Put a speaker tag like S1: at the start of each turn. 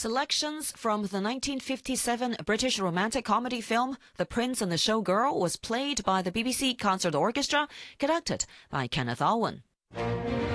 S1: Selections from the 1957 British romantic comedy film The Prince and the Showgirl was played by the BBC Concert Orchestra, conducted by Kenneth Alwyn.